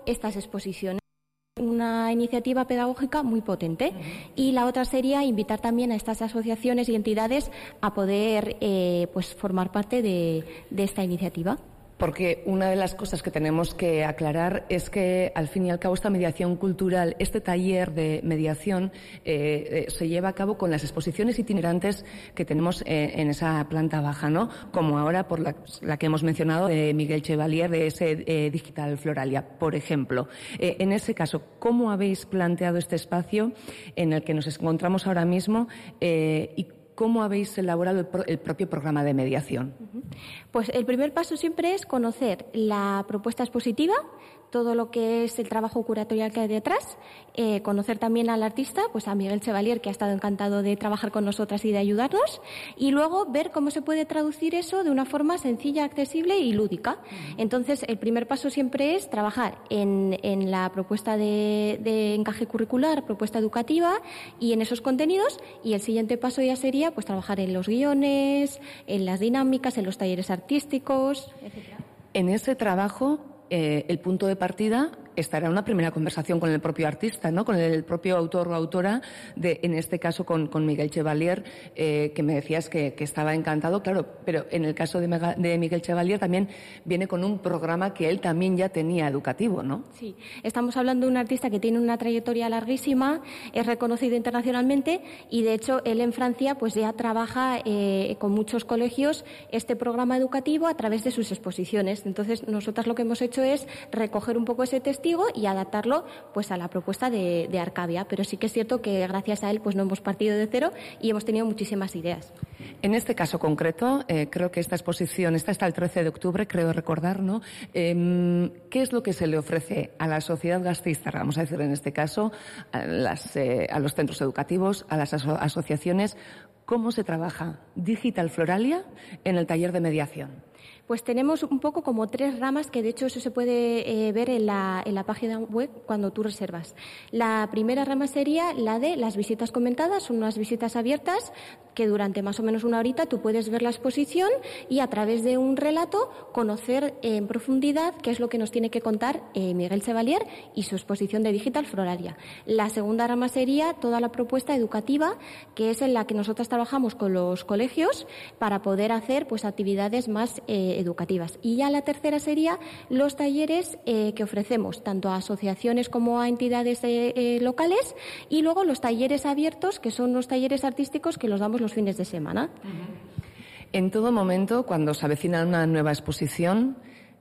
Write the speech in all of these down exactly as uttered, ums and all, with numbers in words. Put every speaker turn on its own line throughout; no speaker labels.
estas exposiciones. Una iniciativa pedagógica muy potente. Y la otra sería invitar también a estas asociaciones y entidades a poder eh, pues formar parte de, de esta iniciativa.
Porque una de las cosas que tenemos que aclarar es que, al fin y al cabo, esta mediación cultural, este taller de mediación, eh, eh, se lleva a cabo con las exposiciones itinerantes que tenemos eh, en esa planta baja, ¿no? Como ahora por la, la que hemos mencionado de Miguel Chevalier, de ese eh, Digital Floralia, por ejemplo. Eh, en ese caso, ¿cómo habéis planteado este espacio en el que nos encontramos ahora mismo eh, y cómo habéis elaborado el, pro, el propio programa de mediación?
Pues el primer paso siempre es conocer la propuesta expositiva, todo lo que es el trabajo curatorial que hay detrás, eh, conocer también al artista, pues a Miguel Chevalier, que ha estado encantado de trabajar con nosotras y de ayudarnos, y luego ver cómo se puede traducir eso de una forma sencilla, accesible y lúdica. Entonces, el primer paso siempre es trabajar en, en la propuesta de, de encaje curricular, propuesta educativa y en esos contenidos, y el siguiente paso ya sería pues trabajar en los guiones, en las dinámicas, en los talleres artísticos, etcétera.
En ese trabajo, eh, el punto de partida estará una primera conversación con el propio artista, ¿no? Con el propio autor o autora, de, en este caso con, con Miguel Chevalier, eh, que me decías que, que estaba encantado, claro, pero en el caso de, Mega, de Miguel Chevalier también viene con un programa que él también ya tenía educativo, ¿no?
Sí, estamos hablando de un artista que tiene una trayectoria larguísima, es reconocido internacionalmente y, de hecho, él en Francia pues ya trabaja eh, con muchos colegios este programa educativo a través de sus exposiciones. Entonces, nosotras lo que hemos hecho es recoger un poco ese texto y adaptarlo pues a la propuesta de, de Arcavia, pero sí que es cierto que gracias a él pues no hemos partido de cero y hemos tenido muchísimas ideas.
En este caso concreto, eh, creo que esta exposición está hasta el trece de octubre, creo recordar, ¿no? Eh, ¿Qué es lo que se le ofrece a la sociedad gasteiztarra, vamos a decir en este caso, a, las, eh, a los centros educativos, a las aso- asociaciones? ¿Cómo se trabaja Digital Floralia en el taller de mediación?
Pues tenemos un poco como tres ramas, que de hecho eso se puede eh, ver en la, en la página web cuando tú reservas. La primera rama sería la de las visitas comentadas, son unas visitas abiertas que durante más o menos una horita tú puedes ver la exposición y a través de un relato conocer en profundidad qué es lo que nos tiene que contar eh, Miguel Chevalier y su exposición de Digital Floralia. La segunda rama sería toda la propuesta educativa, que es en la que nosotros trabajamos con los colegios para poder hacer pues actividades más eh, educativas. Y ya la tercera sería los talleres eh, que ofrecemos tanto a asociaciones como a entidades eh, eh, locales, y luego los talleres abiertos, que son los talleres artísticos que los damos los fines de semana.
En todo momento, cuando se avecina una nueva exposición,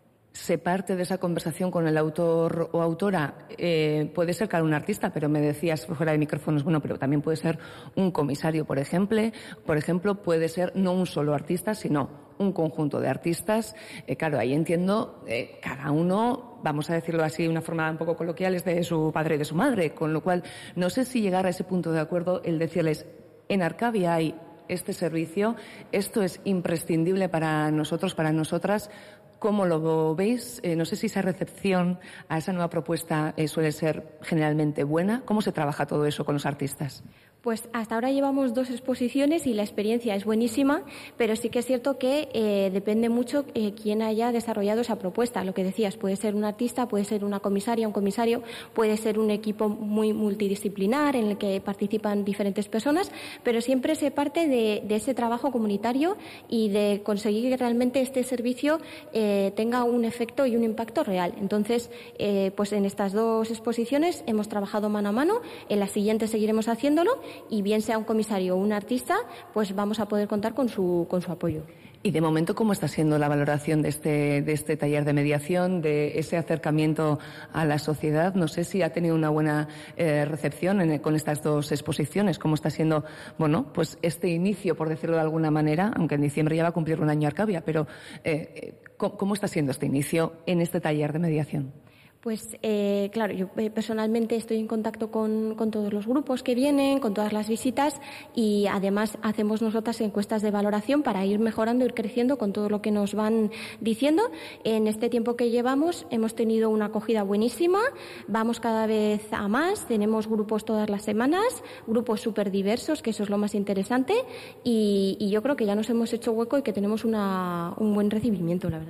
se parte de esa conversación con el autor o autora. Eh, puede ser cada un artista, pero me decías fuera de micrófonos, bueno, pero también puede ser un comisario, por ejemplo. Por ejemplo, puede ser no un solo artista, sino un conjunto de artistas. Eh, claro, ahí entiendo, eh, cada uno, vamos a decirlo así de una forma un poco coloquial, es de su padre y de su madre, con lo cual no sé si llegar a ese punto de acuerdo el decirles, en Arcavia hay este servicio, esto es imprescindible para nosotros, para nosotras. ¿Cómo lo veis? Eh, no sé si esa recepción a esa nueva propuesta eh, suele ser generalmente buena. ¿Cómo se trabaja todo eso con los artistas?
Pues hasta ahora llevamos dos exposiciones y la experiencia es buenísima, pero sí que es cierto que eh, depende mucho eh, quién haya desarrollado esa propuesta. Lo que decías, puede ser un artista, puede ser una comisaria, un comisario, puede ser un equipo muy multidisciplinar en el que participan diferentes personas, pero siempre se parte de, de ese trabajo comunitario y de conseguir que realmente este servicio eh, tenga un efecto y un impacto real. Entonces, eh, pues en estas dos exposiciones hemos trabajado mano a mano, en las siguientes seguiremos haciéndolo, y bien sea un comisario o un artista, pues vamos a poder contar con su, con su apoyo.
Y de momento, ¿cómo está siendo la valoración de este, de este taller de mediación, de ese acercamiento a la sociedad? No sé si ha tenido una buena eh, recepción en, con estas dos exposiciones. ¿Cómo está siendo, bueno, pues este inicio, por decirlo de alguna manera, aunque en diciembre ya va a cumplir un año Arcavia, pero eh, ¿cómo, cómo está siendo este inicio en este taller de mediación?
Pues eh, claro, yo eh, personalmente estoy en contacto con, con todos los grupos que vienen, con todas las visitas, y además hacemos nosotras encuestas de valoración para ir mejorando, ir creciendo con todo lo que nos van diciendo. En este tiempo que llevamos hemos tenido una acogida buenísima, vamos cada vez a más, tenemos grupos todas las semanas, grupos súper diversos, que eso es lo más interesante, y, y yo creo que ya nos hemos hecho hueco y que tenemos una, un buen recibimiento, la verdad.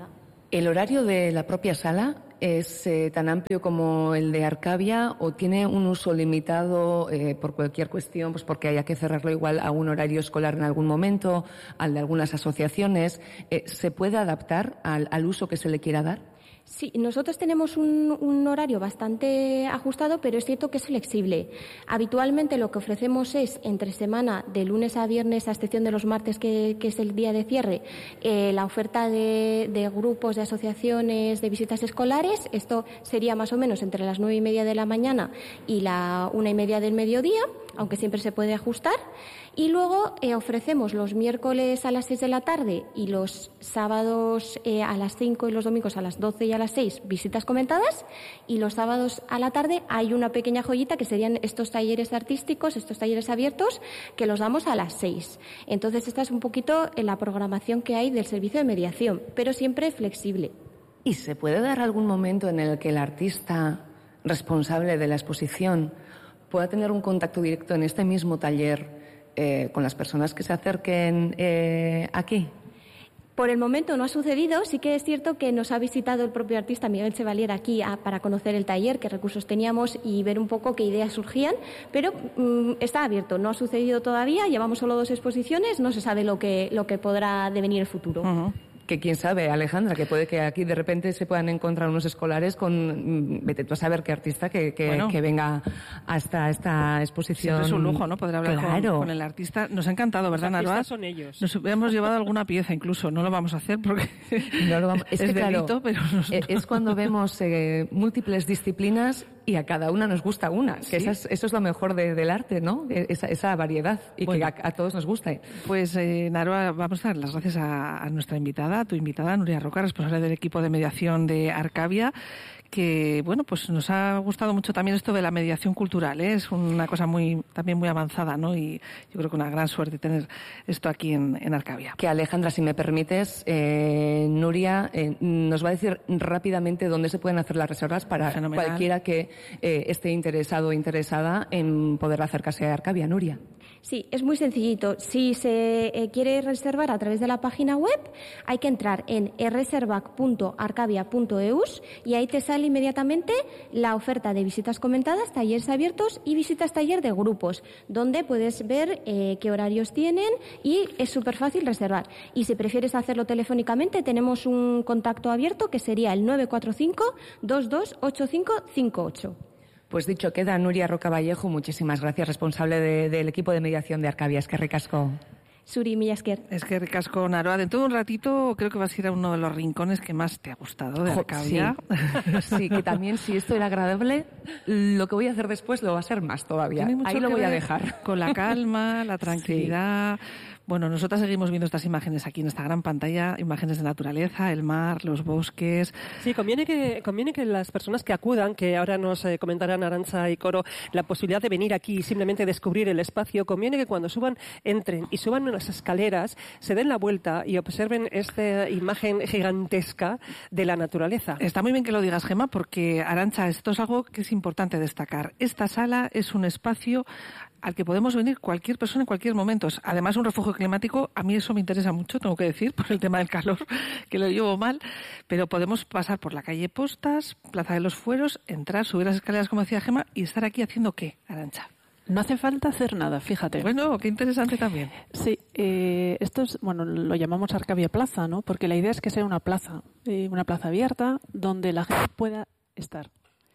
¿El horario de la propia sala es eh, tan amplio como el de Arcavia o tiene un uso limitado eh, por cualquier cuestión, pues porque haya que cerrarlo igual a un horario escolar en algún momento, al de algunas asociaciones? Eh, ¿Se puede adaptar al, al uso que se le quiera dar?
Sí, nosotros tenemos un, un horario bastante ajustado, pero es cierto que es flexible. Habitualmente lo que ofrecemos es entre semana, de lunes a viernes, a excepción de los martes, que, que es el día de cierre, eh, la oferta de, de grupos, de asociaciones, de visitas escolares. Esto sería más o menos entre las nueve y media de la mañana y la una y media del mediodía, aunque siempre se puede ajustar. Y luego eh, ofrecemos los miércoles a las seis de la tarde y los sábados eh, a las cinco y los domingos a las doce y a las seis visitas comentadas, y los sábados a la tarde hay una pequeña joyita que serían estos talleres artísticos, estos talleres abiertos, que los damos a las seis. Entonces esta es un poquito la programación que hay del servicio de mediación, pero siempre flexible.
¿Y se puede dar algún momento en el que el artista responsable de la exposición pueda tener un contacto directo en este mismo taller Eh, con las personas que se acerquen eh, aquí?
Por el momento no ha sucedido. Sí que es cierto que nos ha visitado el propio artista Miguel Chevalier aquí a, para conocer el taller, qué recursos teníamos y ver un poco qué ideas surgían, pero mm, está abierto. No ha sucedido todavía, llevamos solo dos exposiciones, no se sabe lo que, lo que podrá devenir el futuro.
Uh-huh. Que quién sabe, Alejandra, que puede que aquí de repente se puedan encontrar unos escolares con, vete tú a saber qué artista que, que, bueno, que venga hasta esta exposición.
Siempre es un lujo, ¿no? Poder hablar
claro.
con, con el artista. Nos ha encantado, ¿verdad, Narva?
Los artistas son ellos.
Nos hubiéramos llevado alguna pieza incluso, no lo vamos a hacer porque
no lo vamos. Es,
es
que,
delito,
claro,
pero nosotros...
es cuando vemos eh, múltiples disciplinas y a cada una nos gusta una, que
¿Sí?
esas, eso es lo mejor de, del arte, ¿no? Esa, esa variedad y bueno, que a, a todos nos guste.
Pues, eh, Narva, vamos a dar las gracias a, a nuestra invitada, a tu invitada, Nuria Roca, responsable del equipo de mediación de Arcavia, que, bueno, pues nos ha gustado mucho también esto de la mediación cultural, ¿eh? Es una cosa muy, también muy avanzada, ¿no? Y yo creo que una gran suerte tener esto aquí en, en Arcavia.
Que Alejandra, si me permites, eh, Nuria eh, nos va a decir rápidamente dónde se pueden hacer las reservas para Fenomenal. Cualquiera que eh, esté interesado o interesada en poder acercarse a Arcavia. Nuria.
Sí, es muy sencillito. Si se eh, quiere reservar a través de la página web, hay que entrar en reservac punto arcavia punto eus y ahí te sale inmediatamente la oferta de visitas comentadas, talleres abiertos y visitas taller de grupos, donde puedes ver eh, qué horarios tienen y es súper fácil reservar. Y si prefieres hacerlo telefónicamente, tenemos un contacto abierto que sería el nueve cuatro cinco, dos dos ocho cinco cinco ocho.
Pues dicho queda, Nuria Roca Vallejo, muchísimas gracias, responsable de, del equipo de mediación de Arcavia. Es que ricasco.
Suri, mila esker.
Es que ricasco, Narva. Dentro de un ratito creo que vas a ir a uno de los rincones que más te ha gustado de Arcavia.
Sí. Sí, que también si esto era agradable, lo que voy a hacer después lo va a ser más todavía. Ahí lo voy a dejar.
Con la calma, la tranquilidad... Sí. Bueno, nosotras seguimos viendo estas imágenes aquí en esta gran pantalla, imágenes de naturaleza, el mar, los bosques.
Sí, conviene que conviene que las personas que acudan, que ahora nos eh, comentarán Arantxa y Coro, la posibilidad de venir aquí y simplemente descubrir el espacio, conviene que cuando suban, entren y suban unas escaleras, se den la vuelta y observen esta imagen gigantesca de la naturaleza.
Está muy bien que lo digas, Gemma, porque, Arantxa, esto es algo que es importante destacar. Esta sala es un espacio al que podemos venir cualquier persona en cualquier momento. Además, un refugio climático, a mí eso me interesa mucho, tengo que decir, por el tema del calor, que lo llevo mal, pero podemos pasar por la calle Postas, Plaza de los Fueros, entrar, subir las escaleras, como decía Gemma, y estar aquí haciendo ¿qué, Arantxa?
No hace falta hacer nada, fíjate.
Bueno, qué interesante también.
Sí, eh, esto es, bueno, lo llamamos Arcavia Plaza, ¿no? Porque la idea es que sea una plaza, eh, una plaza abierta donde la gente pueda estar.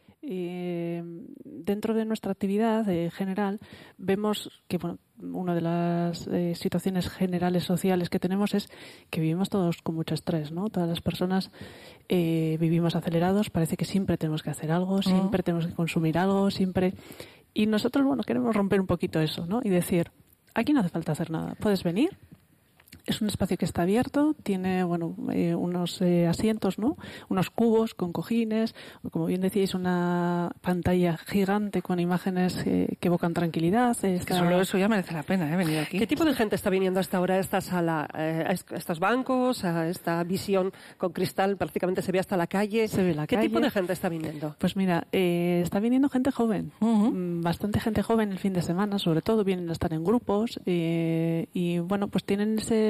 Eh, dentro de nuestra actividad eh, general vemos que bueno, una de las eh, situaciones generales sociales que tenemos es que vivimos todos con mucho estrés, ¿no? Todas las personas eh, vivimos acelerados, parece que siempre tenemos que hacer algo, siempre uh-huh. tenemos que consumir algo, siempre... Y nosotros, bueno, queremos romper un poquito eso, ¿no? Y decir, aquí no hace falta hacer nada, puedes venir. Es un espacio que está abierto, tiene bueno eh, unos eh, asientos, ¿no? Unos cubos con cojines, como bien decíais, una pantalla gigante con imágenes eh, que evocan tranquilidad. Está...
Es que solo eso ya merece la pena, ¿eh? Venir aquí.
¿Qué tipo de gente está viniendo hasta ahora a esta sala, eh, a estos bancos, a esta visión con cristal? Prácticamente se ve hasta la calle.
Se ve la
¿Qué
calle.
tipo de gente está viniendo?
Pues mira, eh, está viniendo gente joven, uh-huh. bastante gente joven el fin de semana, sobre todo vienen a estar en grupos eh, y bueno, pues tienen ese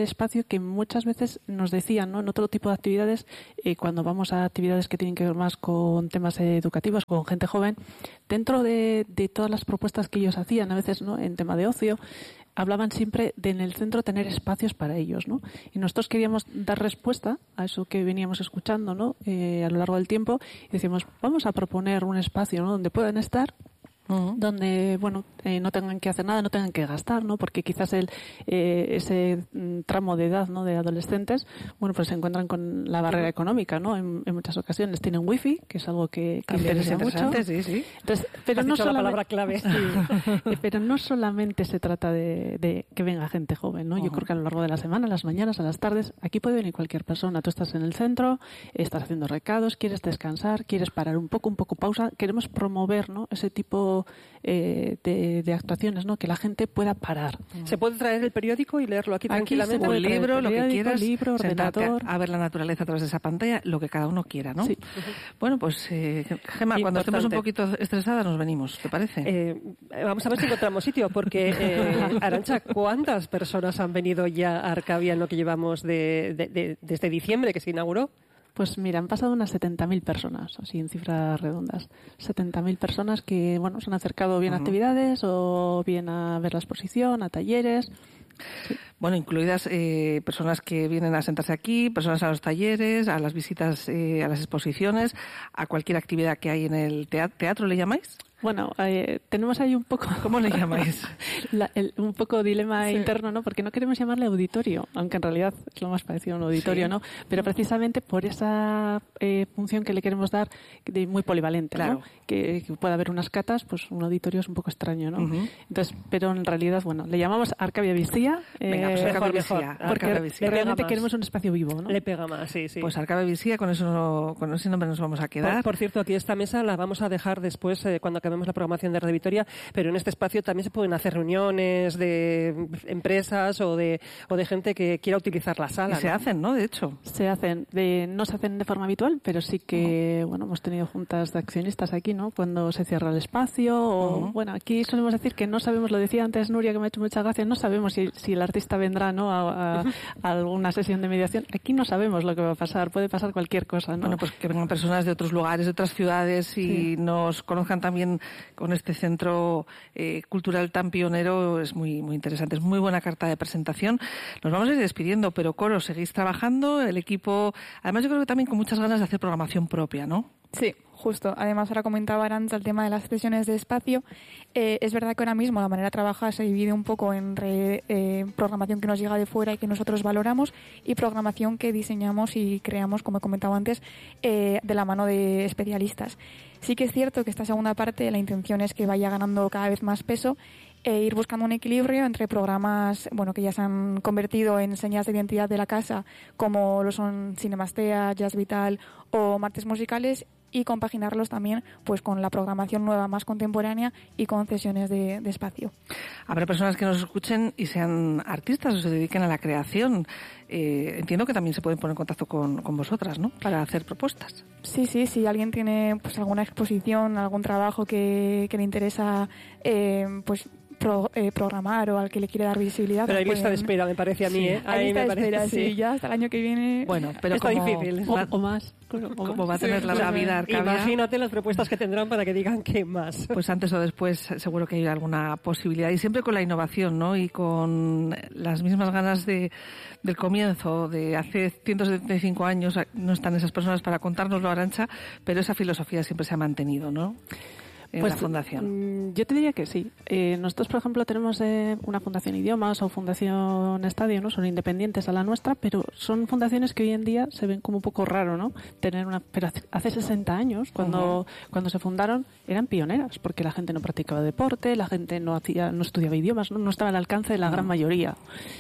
espacio que muchas veces nos decían, ¿no? En otro tipo de actividades, eh, cuando vamos a actividades que tienen que ver más con temas educativos, con gente joven, dentro de, de todas las propuestas que ellos hacían, a veces, ¿no? En tema de ocio, hablaban siempre de en el centro tener espacios para ellos, ¿no? Y nosotros queríamos dar respuesta a eso que veníamos escuchando, ¿no? Eh, a lo largo del tiempo, y decíamos, vamos a proponer un espacio, ¿no? Donde puedan estar, uh-huh. donde, bueno, eh, no tengan que hacer nada, no tengan que gastar, ¿no? Porque quizás el eh, ese tramo de edad, ¿no? De adolescentes, bueno, pues se encuentran con la barrera económica, ¿no? En, en muchas ocasiones tienen wifi, que es algo que, que interesa mucho.
Sí, sí.
Entonces, pero no
solamente, la palabra clave.
Sí, pero no solamente se trata de, de que venga gente joven, ¿no? Uh-huh. Yo creo que a lo largo de la semana, a las mañanas, a las tardes, aquí puede venir cualquier persona. Tú estás en el centro, estás haciendo recados, quieres descansar, quieres parar un poco, un poco pausa. Queremos promover, ¿no? Ese tipo eh, de, de actuaciones, ¿no? Que la gente pueda parar.
Se puede traer el periódico y leerlo aquí, aquí tranquilamente.
Un libro, lo que quieras,
libro, ordenador,
a, a ver la naturaleza a través de esa pantalla, lo que cada uno quiera, ¿no?
Sí.
Uh-huh. Bueno, pues eh, Gemma, cuando estemos un poquito estresadas nos venimos, ¿te parece?
Eh, vamos a ver si encontramos sitio, porque eh, Arantxa, ¿cuántas personas han venido ya a Arcavia en lo que llevamos de, de, de, desde diciembre que se inauguró?
Pues mira, han pasado unas setenta mil personas, así en cifras redondas. setenta mil personas que, bueno, se han acercado bien a uh-huh. actividades o bien a ver la exposición, a talleres.
Sí. Bueno, incluidas eh, personas que vienen a sentarse aquí, personas a los talleres, a las visitas, eh, a las exposiciones, a cualquier actividad que hay en el teatro. ¿Teatro le llamáis?
Bueno, eh, tenemos ahí un poco...
¿Cómo le llamáis?
La, el, un poco dilema sí. interno, ¿no? Porque no queremos llamarle auditorio, aunque en realidad es lo más parecido a un auditorio, sí. ¿no? Pero precisamente por esa eh, función que le queremos dar, de muy polivalente,
claro.
¿no? Que, que pueda haber unas catas, pues un auditorio es un poco extraño, ¿no?
Uh-huh.
Entonces, pero en realidad, bueno, le llamamos Arcavia Visía.
Eh, Venga, pues Arcavia Visía.
Porque
Arcavia Visía.
realmente queremos un espacio vivo, ¿no?
Le pega más, sí, sí.
Pues Arcavia Visía, con eso, con ese nombre nos vamos a quedar.
Por, por cierto, aquí esta mesa la vamos a dejar después, eh, cuando acabemos la programación de Radio Vitoria, pero en este espacio también se pueden hacer reuniones de empresas o de o de gente que quiera utilizar la sala.
Y se
¿no?
hacen, ¿no? De hecho.
Se hacen. De, no se hacen de forma habitual, pero sí que, uh-huh. bueno, hemos tenido juntas de accionistas aquí, ¿no? Cuando se cierra el espacio o, uh-huh. bueno, aquí solemos decir que no sabemos, lo decía antes Nuria, que me ha hecho mucha gracia, no sabemos si, si el artista vendrá, ¿no? A, a, uh-huh. a alguna sesión de mediación. Aquí no sabemos lo que va a pasar, puede pasar cualquier cosa, ¿no?
Bueno, pues que vengan personas de otros lugares, de otras ciudades y sí. nos conozcan también con este centro eh, cultural tan pionero, es muy muy interesante, es muy buena carta de presentación. Nos vamos a ir despidiendo, pero Coro, seguís trabajando, el equipo, además yo creo que también con muchas ganas de hacer programación propia, ¿no?
Sí, justo. Además, ahora comentaba Arantxa el tema de las sesiones de espacio. Eh, es verdad que ahora mismo la manera de trabajar se divide un poco entre eh, programación que nos llega de fuera y que nosotros valoramos y programación que diseñamos y creamos, como he comentado antes, eh, de la mano de especialistas. Sí que es cierto que esta segunda parte, la intención es que vaya ganando cada vez más peso e ir buscando un equilibrio entre programas bueno que ya se han convertido en señas de identidad de la casa, como lo son Cinemastea, Jazz Vital o Martes Musicales, y compaginarlos también pues con la programación nueva más contemporánea y con sesiones de, de espacio.
Habrá personas que nos escuchen y sean artistas o se dediquen a la creación. Eh, entiendo que también se pueden poner en contacto con, con vosotras, ¿no? Para hacer propuestas.
Sí, sí, si alguien tiene pues alguna exposición, algún trabajo que, que le interesa, eh, pues Pro, eh, programar o al que le quiere dar visibilidad.
Pero hay
pueden...
lista de espera, me parece a mí,
sí,
¿eh?
Hay lista
me
de
parece,
espera, sí.
sí,
ya hasta el año que viene.
Bueno, pero
está
como,
difícil.
O, o más.
Como va a tener sí, la vida Arcavia.
Imagínate las propuestas que tendrán para que digan qué más.
Pues antes o después seguro que hay alguna posibilidad. Y siempre con la innovación, ¿no? Y con las mismas ganas de del comienzo, de hace ciento setenta y cinco años, no están esas personas para contárnoslo, Arantxa, pero esa filosofía siempre se ha mantenido, ¿no? En pues, la fundación.
Yo te diría que sí. Eh, nosotros, por ejemplo, tenemos eh, una fundación Idiomas o fundación Estadio, ¿no? Son independientes a la nuestra, pero son fundaciones que hoy en día se ven como un poco raro, ¿no? Tener una, pero hace sesenta años, cuando uh-huh. cuando se fundaron, eran pioneras, porque la gente no practicaba deporte, la gente no hacía, no estudiaba idiomas, no, no estaba al alcance de la uh-huh. gran mayoría.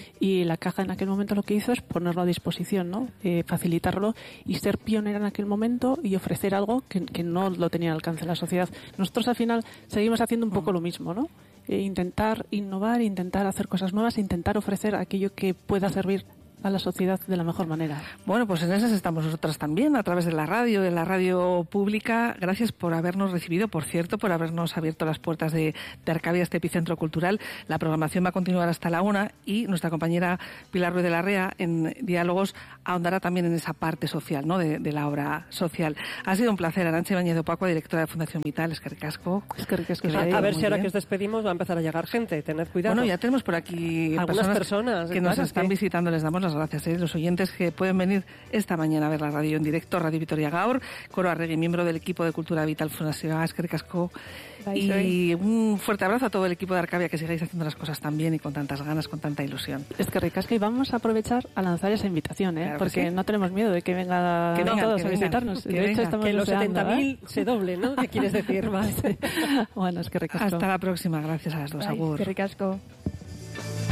Y la Caja en aquel momento lo que hizo es ponerlo a disposición, ¿no? Eh, facilitarlo y ser pionera en aquel momento y ofrecer algo que, que no lo tenía al alcance de la sociedad. Nosotros al final seguimos haciendo un poco lo mismo, ¿no? Eh, intentar innovar, intentar hacer cosas nuevas, intentar ofrecer aquello que pueda servir a la sociedad de la mejor manera.
Bueno, pues en esas estamos nosotras también, a través de la radio, de la radio pública. Gracias por habernos recibido, por cierto, por habernos abierto las puertas de, de Arcavia, este epicentro cultural. La programación va a continuar hasta la una y nuestra compañera Pilar Ruiz de la Rea, en Diálogos, ahondará también en esa parte social, ¿no?, de, de la obra social. Ha sido un placer. Arantxa Ibáñez de Opacua, directora de Fundación Vital. Es que ricasco.
Es que ricasco.
A, a ver si ahora que os despedimos va a empezar a llegar gente. Tened cuidado.
Bueno, ya tenemos por aquí
algunas personas,
personas que nos
claro,
están
que...
visitando. Les damos las gracias, ¿eh? Los oyentes que pueden venir esta mañana a ver la radio en directo. Radio Vitoria Gaur, Coro Arregui, miembro del equipo de Cultura Vital Fundación. Es que ricasco. Y un fuerte abrazo a todo el equipo de Arcavia, que sigáis haciendo las cosas tan bien y con tantas ganas, con tanta ilusión.
Es que ricasco, y vamos a aprovechar a lanzar esa invitación, ¿eh?
Claro,
porque
sí.
no tenemos miedo de que vengan,
que vengan
todos
que
a visitarnos.
Vengan,
de
que,
hecho, estamos
que los
deseando,
setenta mil
¿eh?
se doble, ¿no? ¿Qué quieres decir más?
Bueno, es que ricasco.
Hasta la próxima. Gracias a las dos.
Bai,
Agur.
eskerrik asko.